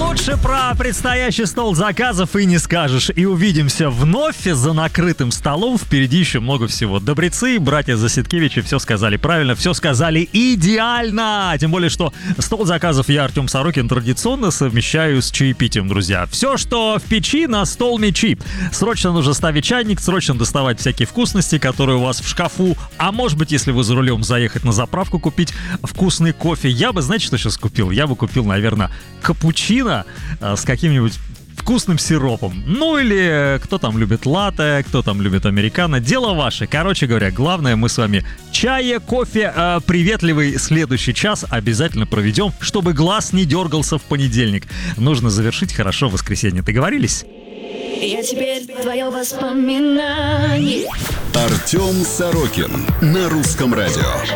Лучше про предстоящий стол заказов и не скажешь. И увидимся вновь за накрытым столом. Впереди еще много всего. Добрецы, братья Засидкевичи все сказали правильно, все сказали идеально. Тем более, что стол заказов я, Артем Сорокин, традиционно совмещаю с чаепитием, друзья. Все, что в печи, на стол мечи. Срочно нужно ставить чайник, срочно доставать всякие вкусности, которые у вас в шкафу. А может быть, если вы за рулем, заехать на заправку, купить вкусный кофе. Я бы, знаете, что сейчас купил? Я бы купил, наверное, капучино с каким-нибудь вкусным сиропом. Ну или кто там любит латте, кто там любит американо. Дело ваше. Короче говоря, главное, мы с вами чай, кофе, приветливый следующий час обязательно проведем, чтобы глаз не дергался в понедельник. Нужно завершить хорошо воскресенье. Договорились? Я теперь твое воспоминание. Артем Сорокин на Русском радио.